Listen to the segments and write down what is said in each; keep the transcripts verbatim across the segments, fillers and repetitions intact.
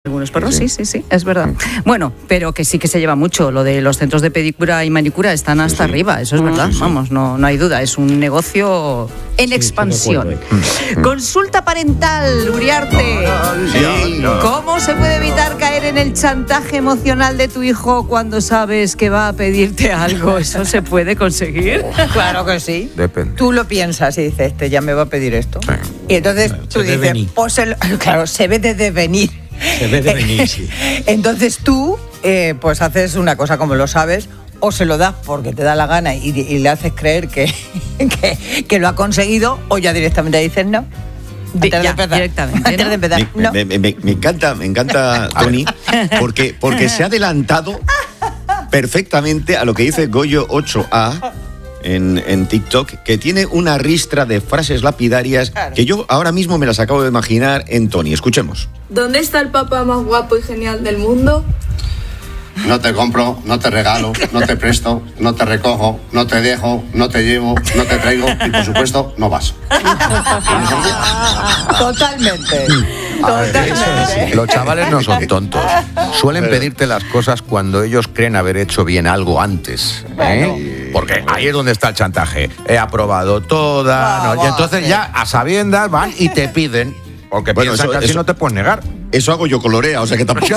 Algunos perros, sí, sí, sí, es verdad. Bueno, pero que sí que se lleva mucho. Lo de los centros de pedicura y manicura están hasta sí, sí. arriba, eso es verdad. Sí, sí. Vamos, no, no hay duda, es un negocio en sí, expansión. Consulta parental, Uriarte. Sí. ¿Cómo se puede evitar caer en el chantaje emocional de tu hijo cuando sabes que va a pedirte algo? ¿Eso se puede conseguir? Claro que sí. Depende. Tú lo piensas y dices, este ya me va a pedir esto. Sí. Y entonces claro, tú dices, pues el, claro, se ve desde venir. Se ve de venir, sí. Entonces tú, eh, pues haces una cosa como lo sabes, o se lo das porque te da la gana y, y le haces creer que, que, que lo ha conseguido, o ya directamente dices no. Antes ya, de empezar. Directamente, Antes ¿no? de empezar. Me, no. me, me, me, me encanta, me encanta, Tony, porque, porque se ha adelantado perfectamente a lo que dice Goyo ocho A en, en TikTok, que tiene una ristra de frases lapidarias claro. que yo ahora mismo me las acabo de imaginar en Tony. Escuchemos. ¿Dónde está el papá más guapo y genial del mundo? No te compro, no te regalo, no te presto, no te recojo, no te dejo, no te llevo, no te traigo y, por supuesto, no vas. Totalmente. Totalmente. Los chavales no son tontos. Suelen pedirte las cosas cuando ellos creen haber hecho bien algo antes. ¿eh? Porque ahí es donde está el chantaje. He aprobado toda. Ah, ¿no? Y entonces ya a sabiendas van y te piden. Porque bueno, piensan eso, que así eso, no te puedes negar. Eso hago yo con Lorea, o sea que tampoco...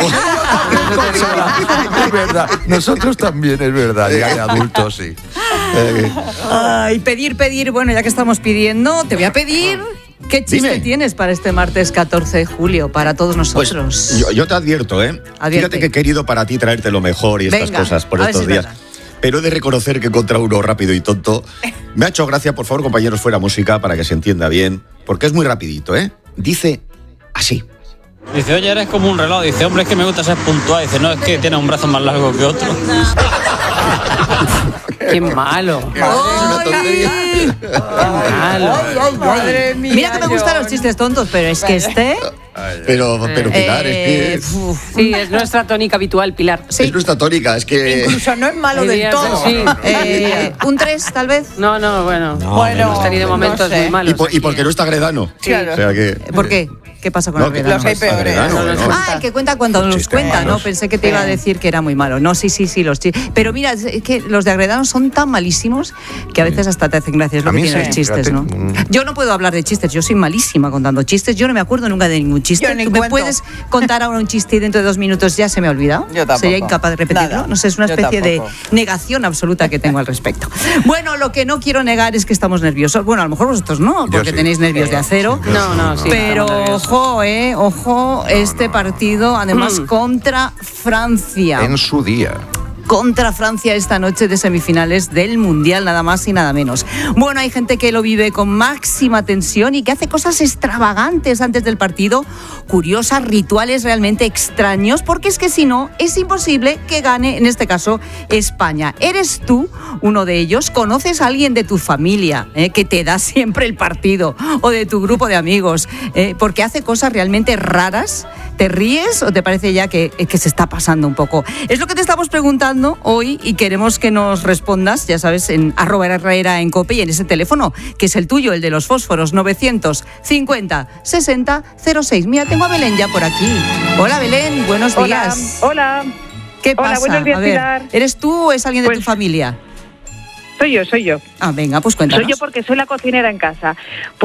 Es verdad, nosotros también, es verdad, ya de adultos, sí. Ay, pedir, pedir, bueno, ya que estamos pidiendo, te voy a pedir... ¿Qué chiste Dime. tienes para este martes catorce de julio, para todos nosotros? Pues yo, yo te advierto, ¿eh? Advierte. Fíjate que he querido para ti traerte lo mejor y estas Venga, cosas por estos si días. Verdad. Pero he de reconocer que contra uno rápido y tonto me ha hecho gracia. Por favor, compañeros, fuera música para que se entienda bien, porque es muy rapidito, ¿eh? Dice así. Dice, oye, eres como un reloj. Dice, hombre, es que me gusta ser puntual. Dice, no, es que tiene un brazo más largo que otro. ¡Qué malo! ¡Ay! ¡Qué malo! Ay, ay, madre mía, Mira que me gustan los chistes tontos, pero es que este... Pero, pero Pilar, eh, es que... Uf, sí, es nuestra tónica habitual, Pilar. Sí. Es nuestra tónica, es que... Incluso no es malo del todo. Sí. Eh, ¿Un tres, tal vez? No, no, bueno. No, bueno, hemos tenido momentos no sé. muy malos. Y, por, y porque no está Gredano. Claro. O sea que... ¿Por qué? ¿Qué pasa con no, el Gredano? Los hay peores. No, no, no. Ah, el que cuenta cuando los cuenta, malos. ¿no? Pensé que te iba a decir que era muy malo. No, sí, sí, sí, los chistes. Pero mira, es que los de Agredano son tan malísimos que a veces hasta te hacen gracia. Es lo a que mí tienen sí, los chistes, fíjate. ¿no? Yo no puedo hablar de chistes, yo soy malísima contando chistes. Yo no me acuerdo nunca de ningún chiste. Yo ni ¿Tú me cuento. puedes contar ahora un chiste y dentro de dos minutos ya se me ha olvidado? Yo tampoco. Sería incapaz de repetirlo. Nada. No sé, es una Yo especie de tampoco. negación absoluta que tengo al respecto. Bueno, lo que no quiero negar es que estamos nerviosos. Bueno, a lo mejor vosotros no, porque sí. tenéis nervios de acero. Sí, no, no, sí. Pero ojo, eh, ojo, este partido, además, Mm. contra Francia. En su día. Contra Francia esta noche de semifinales del Mundial, nada más y nada menos. Bueno, hay gente que lo vive con máxima tensión y que hace cosas extravagantes antes del partido, curiosas, rituales realmente extraños, porque es que si no, es imposible que gane, en este caso, España. ¿Eres tú uno de ellos? ¿Conoces a alguien de tu familia eh, que te da siempre el partido? ¿O de tu grupo de amigos? Eh, porque hace cosas realmente raras. ¿Te ríes o te parece ya que, que se está pasando un poco? Es lo que te estamos preguntando hoy y queremos que nos respondas, ya sabes, en arroba Herrera en COPE y en ese teléfono, que es el tuyo, el de los fósforos, novecientos cincuenta sesenta cero seis. Mira, tengo a Belén ya por aquí. Hola, Belén, buenos Hola, días. hola. ¿Qué pasa? Hola, buenos días, a ver, Pilar. ¿eres tú o es alguien de Pues, tu familia? Soy yo, soy yo. Ah, venga, pues cuéntanos. Soy yo porque soy la cocinera en casa.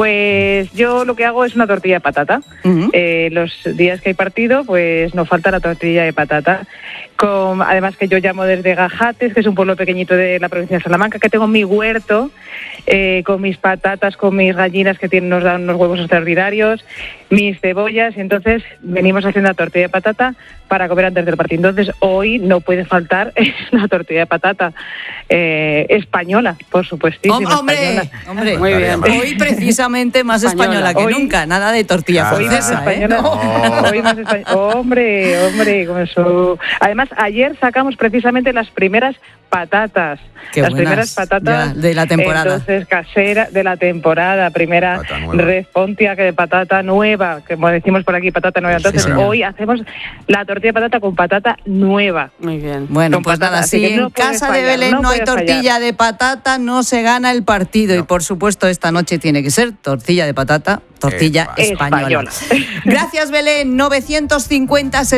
Pues yo lo que hago es una tortilla de patata. Uh-huh. Eh, los días que hay partido, pues nos falta la tortilla de patata. Con, además que yo llamo desde Gajates, que es un pueblo pequeñito de la provincia de Salamanca, que tengo mi huerto eh, con mis patatas, con mis gallinas que tienen, nos dan unos huevos extraordinarios, mis cebollas, y entonces venimos haciendo la tortilla de patata para comer antes del partido. Entonces hoy no puede faltar la tortilla de patata eh, española, por supuestísimo. Hombre, española. hombre, muy bien. Hoy precisamente más española, española que hoy, nunca, nada de tortilla hoy más francesa, española, ¿eh? no. Hoy más española. Hombre, hombre, con eso. Además, ayer sacamos precisamente las primeras patatas. Qué las buenas, primeras patatas ya, de la temporada. Entonces, casera de la temporada, primera respontia que de patata nueva, que como decimos por aquí, patata nueva. Entonces, sí, hoy hacemos la tortilla de patata con patata nueva. Muy bien. Bueno, con pues patata, nada, así si que en no puede casa de fallar, Belén no, no hay puede tortilla fallar. de patata, no se gana el partido. No. Y por supuesto, esta noche tiene que ser tortilla de patata, tortilla Epa. española. Española. Gracias, Belén. novecientos cincuenta